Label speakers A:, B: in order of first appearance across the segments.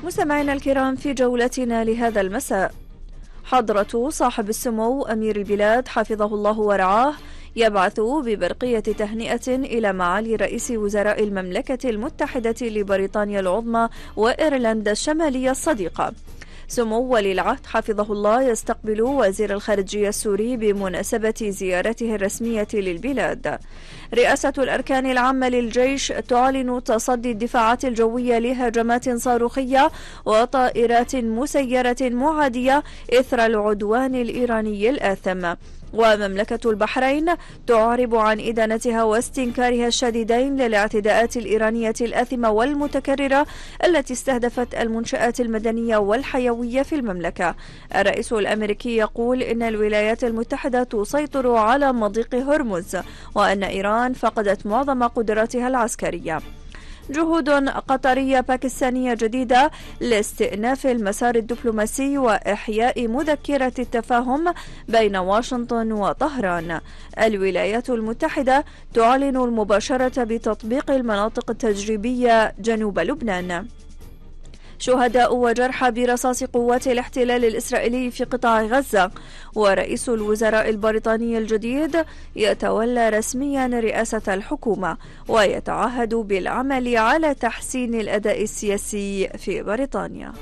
A: مستمعينا الكرام، في جولتنا لهذا المساء، حضرة صاحب السمو أمير البلاد حفظه الله ورعاه يبعث ببرقية تهنئة إلى معالي رئيس وزراء المملكة المتحدة لبريطانيا العظمى وإيرلندا الشمالية الصديقة. سمو ولي العهد حفظه الله يستقبل وزير الخارجية السوري بمناسبة زيارته الرسمية للبلاد. رئاسة الأركان العامة للجيش تعلن تصدي الدفاعات الجوية لهجمات صاروخية وطائرات مسيرة معادية إثر العدوان الإيراني الآثم. ومملكة البحرين تعرب عن إدانتها واستنكارها الشديدين للاعتداءات الإيرانية الآثمة والمتكررة التي استهدفت المنشآت المدنية والحيوية في المملكة. الرئيس الأمريكي يقول إن الولايات المتحدة تسيطر على مضيق هرمز، وأن إيران فقدت معظم قدراتها العسكرية. جهود قطرية باكستانية جديدة لاستئناف المسار الدبلوماسي وإحياء مذكرة التفاهم بين واشنطن وطهران. الولايات المتحدة تعلن المباشرة بتطبيق المناطق التجريبية جنوب لبنان. شهداء وجرحى برصاص قوات الاحتلال الإسرائيلي في قطاع غزة. ورئيس الوزراء البريطاني الجديد يتولى رسميا رئاسة الحكومة ويتعهد بالعمل على تحسين الأداء السياسي في بريطانيا.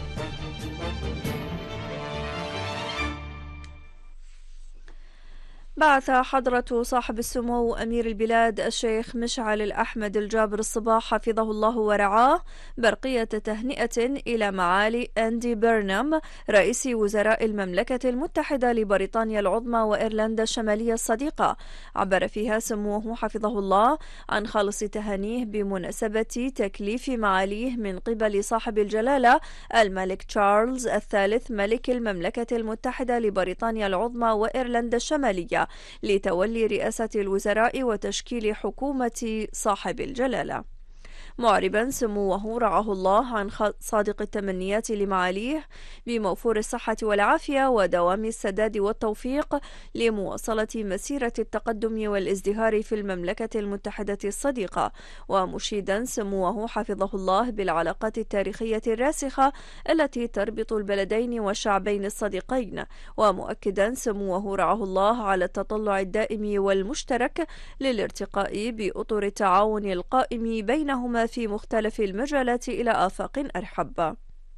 A: بعث حضرة صاحب السمو أمير البلاد الشيخ مشعل الأحمد الجابر الصباح حفظه الله ورعاه برقية تهنئة إلى معالي أندي بيرنام رئيس وزراء المملكة المتحدة لبريطانيا العظمى وإيرلندا الشمالية الصديقة. عبر فيها سموه حفظه الله عن خالص تهانيه بمناسبة تكليف معاليه من قبل صاحب الجلالة الملك تشارلز الثالث ملك المملكة المتحدة لبريطانيا العظمى وإيرلندا الشمالية لتولي رئاسة الوزراء وتشكيل حكومة صاحب الجلالة. معربا سموه رعاه الله عن صادق التمنيات لمعاليه بموفور الصحة والعافية ودوام السداد والتوفيق لمواصلة مسيرة التقدم والازدهار في المملكة المتحدة الصديقة. ومشيدا سموه حفظه الله بالعلاقات التاريخية الراسخة التي تربط البلدين والشعبين الصديقين، ومؤكدا سموه رعاه الله على التطلع الدائم والمشترك للارتقاء بأطر التعاون القائم بينهما في مختلف المجالات إلى آفاق أرحب.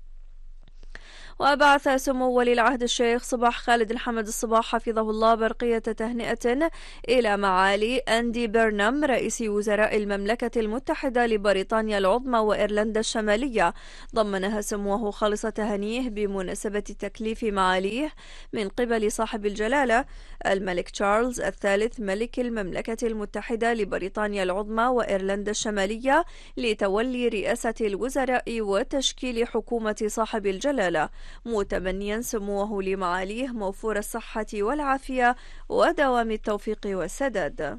A: وبعث سمو ولي العهد الشيخ صباح خالد الحمد الصباح حفظه الله برقية تهنئة إلى معالي أندي بيرنام رئيس وزراء المملكة المتحدة لبريطانيا العظمى وإيرلندا الشمالية. ضمنها سموه خالص تهانيه بمناسبة تكليف معاليه من قبل صاحب الجلالة الملك تشارلز الثالث ملك المملكة المتحدة لبريطانيا العظمى وإيرلندا الشمالية لتولي رئاسة الوزراء وتشكيل حكومة صاحب الجلالة، متمنيا سموه لمعاليه موفور الصحة والعافية ودوام التوفيق والسداد.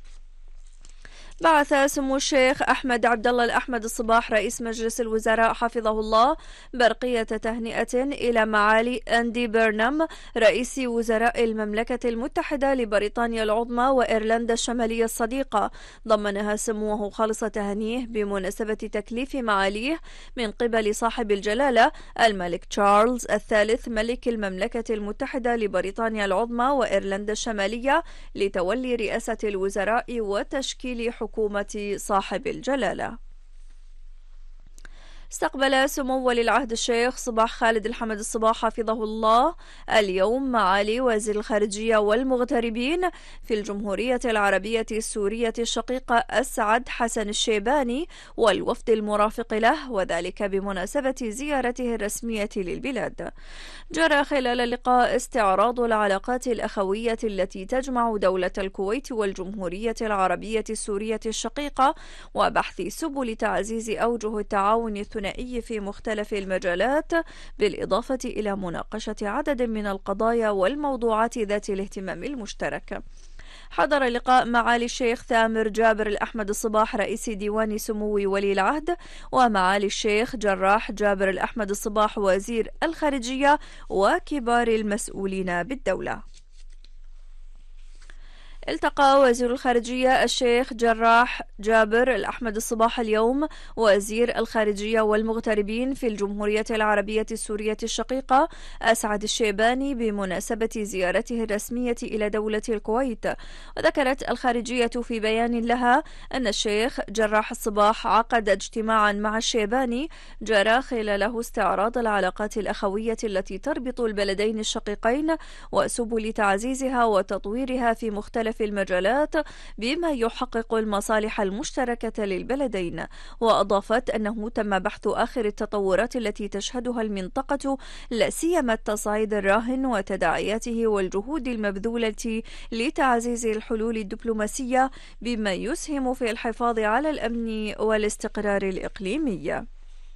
A: بعث سمو الشيخ أحمد عبد الله الأحمد الصباح رئيس مجلس الوزراء حفظه الله برقية تهنئة إلى معالي أندي بيرنام رئيس وزراء المملكة المتحدة لبريطانيا العظمى وإيرلندا الشمالية الصديقة. ضمنها سموه خالص تهانيه بمناسبة تكليف معاليه من قبل صاحب الجلالة الملك تشارلز الثالث ملك المملكة المتحدة لبريطانيا العظمى وإيرلندا الشمالية لتولي رئاسة الوزراء وتشكيل حكومة صاحب الجلالة. استقبل سمو ولي العهد الشيخ صباح خالد الحمد الصباح حفظه الله اليوم معالي وزير الخارجية والمغتربين في الجمهورية العربية السورية الشقيقة أسعد حسن الشيباني والوفد المرافق له، وذلك بمناسبة زيارته الرسمية للبلاد. جرى خلال اللقاء استعراض العلاقات الأخوية التي تجمع دولة الكويت والجمهورية العربية السورية الشقيقة، وبحث سبل تعزيز أوجه التعاون الثنائي في مختلف المجالات، بالإضافة إلى مناقشة عدد من القضايا والموضوعات ذات الاهتمام المشترك. حضر اللقاء معالي الشيخ ثامر جابر الأحمد الصباح رئيس ديوان سمو ولي العهد، ومعالي الشيخ جراح جابر الأحمد الصباح وزير الخارجية وكبار المسؤولين بالدولة. التقى وزير الخارجية الشيخ جراح جابر الأحمد الصباح اليوم وزير الخارجية والمغتربين في الجمهورية العربية السورية الشقيقة أسعد الشيباني بمناسبة زيارته الرسمية إلى دولة الكويت. وذكرت الخارجية في بيان لها أن الشيخ جراح الصباح عقد اجتماعا مع الشيباني جرى خلاله استعراض العلاقات الأخوية التي تربط البلدين الشقيقين وسبل تعزيزها وتطويرها في مختلف المجالات بما يحقق المصالح المشتركة للبلدين. وأضافت أنه تم بحث آخر التطورات التي تشهدها المنطقة لا سيما التصعيد الراهن وتداعياته والجهود المبذولة لتعزيز الحلول الدبلوماسية بما يسهم في الحفاظ على الأمن والاستقرار الإقليمي.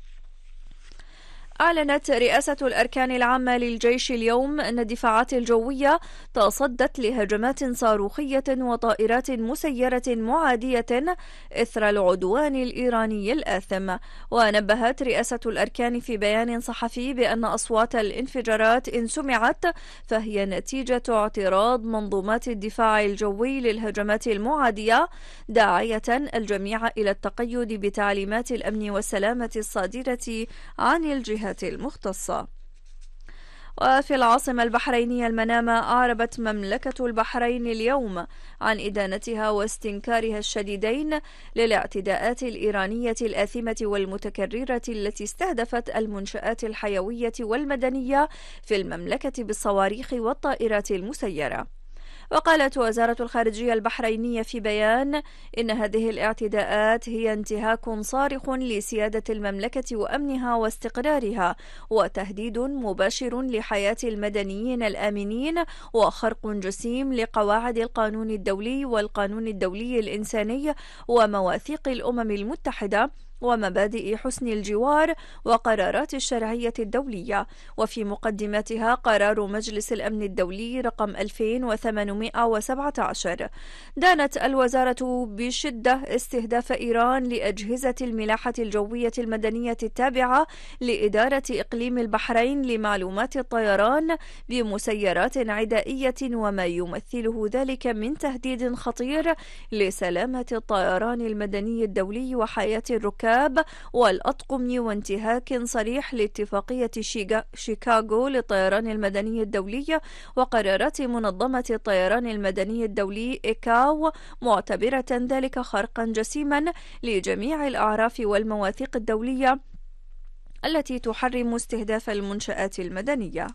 A: أعلنت رئاسة الأركان العامة للجيش اليوم أن الدفاعات الجوية تصدت لهجمات صاروخية وطائرات مسيرة معادية إثر العدوان الإيراني الآثم. ونبهت رئاسة الأركان في بيان صحفي بأن أصوات الانفجارات إن سمعت فهي نتيجة اعتراض منظومات الدفاع الجوي للهجمات المعادية، داعية الجميع إلى التقيد بتعليمات الأمن والسلامة الصادرة عن الجهات المختصة. وفي العاصمة البحرينية المنامة أعربت مملكة البحرين اليوم عن إدانتها واستنكارها الشديدين للاعتداءات الإيرانية الآثمة والمتكررة التي استهدفت المنشآت الحيوية والمدنية في المملكة بالصواريخ والطائرات المسيرة. وقالت وزارة الخارجية البحرينية في بيان إن هذه الاعتداءات هي انتهاك صارخ لسيادة المملكة وأمنها واستقرارها وتهديد مباشر لحياة المدنيين الآمنين وخرق جسيم لقواعد القانون الدولي والقانون الدولي الإنساني ومواثيق الأمم المتحدة ومبادئ حسن الجوار وقرارات الشرعية الدولية، وفي مقدمتها قرار مجلس الأمن الدولي رقم 2817. دانت الوزارة بشدة استهداف إيران لأجهزة الملاحة الجوية المدنية التابعة لإدارة إقليم البحرين لمعلومات الطيران بمسيرات عدائية وما يمثله ذلك من تهديد خطير لسلامة الطيران المدني الدولي وحياة الركاب والأطقم وانتهاك صريح لاتفاقية شيكاغو للطيران المدني الدولي وقرارات منظمة الطيران المدني الدولي إيكاو، معتبرة ذلك خرقا جسيما لجميع الأعراف والمواثيق الدولية التي تحرم استهداف المنشآت المدنية.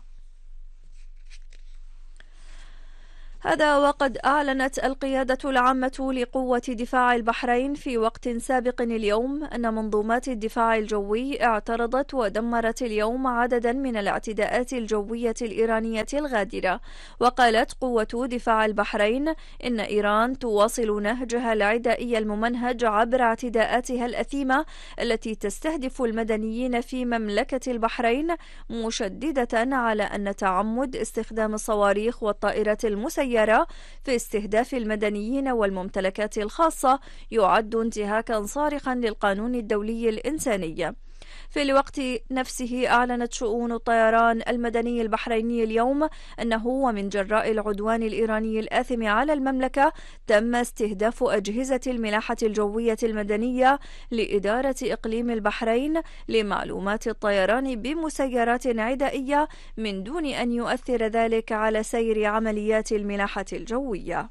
A: هذا وقد أعلنت القيادة العامة لقوة دفاع البحرين في وقت سابق اليوم أن منظومات الدفاع الجوي اعترضت ودمرت اليوم عددا من الاعتداءات الجوية الإيرانية الغادرة. وقالت قوة دفاع البحرين إن إيران تواصل نهجها العدائي الممنهج عبر اعتداءاتها الأثيمة التي تستهدف المدنيين في مملكة البحرين، مشددة على أن تعمد استخدام الصواريخ والطائرات المسيرة في استهداف المدنيين والممتلكات الخاصة يعد انتهاكا صارخا للقانون الدولي الإنساني. في الوقت نفسه أعلنت شؤون الطيران المدني البحريني اليوم أنه ومن جراء العدوان الإيراني الآثم على المملكة تم استهداف أجهزة الملاحة الجوية المدنية لإدارة إقليم البحرين لمعلومات الطيران بمسيرات عدائية من دون أن يؤثر ذلك على سير عمليات الملاحة الجوية.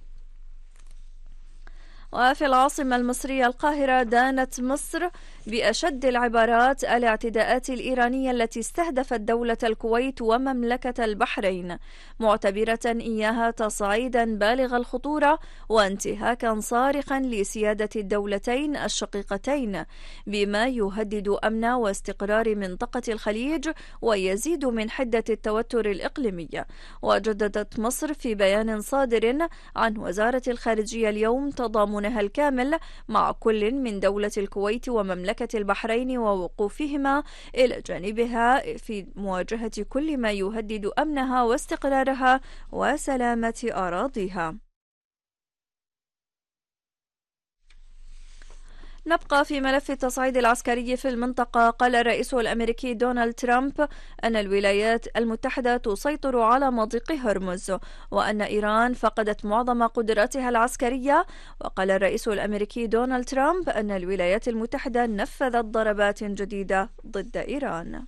A: وفي العاصمة المصرية القاهرة دانت مصر بأشد العبارات الاعتداءات الإيرانية التي استهدفت دولة الكويت ومملكة البحرين، معتبرة إياها تصعيدا بالغ الخطورة وانتهاكا صارخا لسيادة الدولتين الشقيقتين بما يهدد أمن واستقرار منطقة الخليج ويزيد من حدة التوتر الإقليمي. وجددت مصر في بيان صادر عن وزارة الخارجية اليوم تضامنها الكامل مع كل من دولة الكويت ومملكة البحرين ووقوفهما إلى جانبها في مواجهة كل ما يهدد أمنها واستقرارها وسلامة أراضيها. نبقى في ملف التصعيد العسكري في المنطقة. قال الرئيس الأمريكي دونالد ترامب أن الولايات المتحدة تسيطر على مضيق هرمز وأن إيران فقدت معظم قدراتها العسكرية. وقال الرئيس الأمريكي دونالد ترامب أن الولايات المتحدة نفذت ضربات جديدة ضد إيران.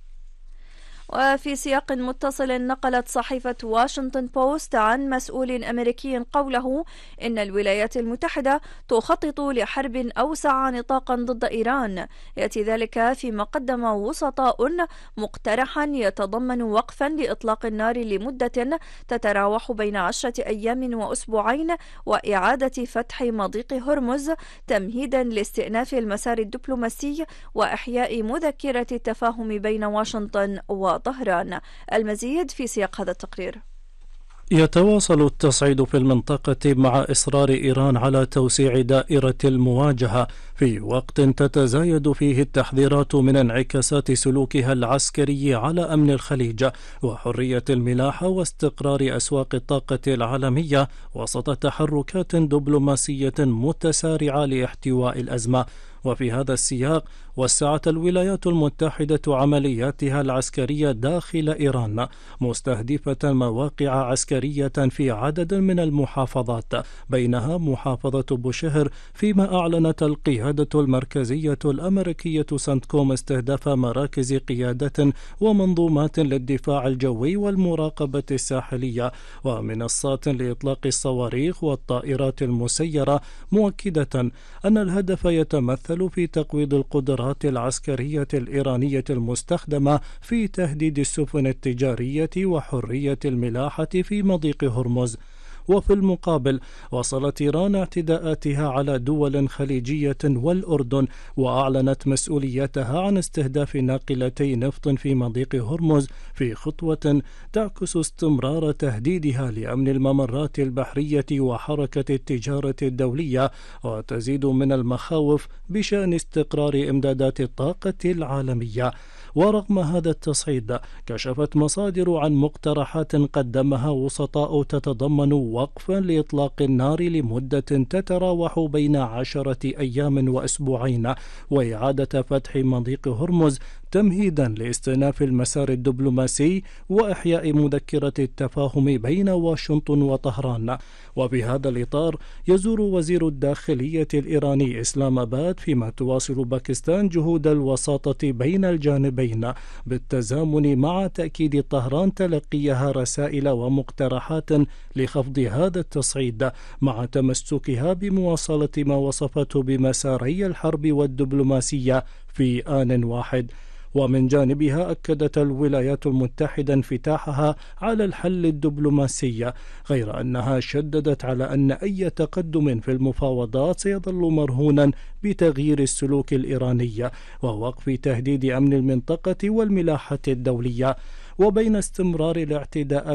A: وفي سياق متصل نقلت صحيفة واشنطن بوست عن مسؤول أمريكي قوله إن الولايات المتحدة تخطط لحرب أوسع نطاقا ضد إيران. يأتي ذلك فيما قدم وسطاء مقترحا يتضمن وقفا لإطلاق النار لمدة تتراوح بين 10 أيام وأسبوعين وإعادة فتح مضيق هرمز تمهيدا لاستئناف المسار الدبلوماسي وإحياء مذكرة التفاهم بين واشنطن وطهران. المزيد في سياق هذا التقرير.
B: يتواصل التصعيد في المنطقة مع إصرار إيران على توسيع دائرة المواجهة في وقت تتزايد فيه التحذيرات من انعكاسات سلوكها العسكري على أمن الخليج وحرية الملاحة واستقرار أسواق الطاقة العالمية وسط تحركات دبلوماسية متسارعة لاحتواء الأزمة. وفي هذا السياق وسعت الولايات المتحدة عملياتها العسكرية داخل إيران مستهدفة مواقع عسكرية في عدد من المحافظات بينها محافظة بوشهر، فيما أعلنت القيادة المركزية الأمريكية سنتكوم استهداف مراكز قيادة ومنظومات للدفاع الجوي والمراقبة الساحلية ومنصات لإطلاق الصواريخ والطائرات المسيرة، مؤكدة أن الهدف يتمثل في تقويض القدرات العسكرية الإيرانية المستخدمة في تهديد السفن التجارية وحرية الملاحة في مضيق هرمز. وفي المقابل وصلت إيران اعتداءاتها على دول خليجية والأردن وأعلنت مسؤوليتها عن استهداف ناقلتي نفط في مضيق هرمز في خطوة تعكس استمرار تهديدها لأمن الممرات البحرية وحركة التجارة الدولية وتزيد من المخاوف بشأن استقرار إمدادات الطاقة العالمية. ورغم هذا التصعيد كشفت مصادر عن مقترحات قدمها وسطاء تتضمن وقفا لإطلاق النار لمدة تتراوح بين 10 أيام وأسبوعين وإعادة فتح مضيق هرمز تمهيدا لاستئناف المسار الدبلوماسي وإحياء مذكرة التفاهم بين واشنطن وطهران. وفي هذا الإطار يزور وزير الداخلية الإيراني إسلام آباد، فيما تواصل باكستان جهود الوساطة بين الجانبين بالتزامن مع تأكيد طهران تلقيها رسائل ومقترحات لخفض هذا التصعيد مع تمسكها بمواصلة ما وصفته بمساري الحرب والدبلوماسية في آن واحد. ومن جانبها أكدت الولايات المتحدة انفتاحها على الحل الدبلوماسي، غير أنها شددت على أن أي تقدم في المفاوضات سيظل مرهونا بتغيير السلوك الإيراني ووقف تهديد أمن المنطقة والملاحة الدولية. وبين استمرار الاعتداءات